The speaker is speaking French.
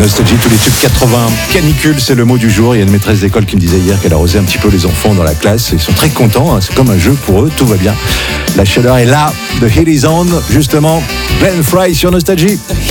Nostalgie, tous les tubes 80. Canicule, c'est le mot du jour. Il y a une maîtresse d'école qui me disait hier qu'elle arrosait un petit peu les enfants dans la classe. Ils sont très contents, hein. C'est comme un jeu pour eux, tout va bien. La chaleur est là. The Heat is on, justement. Glenn Frey sur Nostalgie.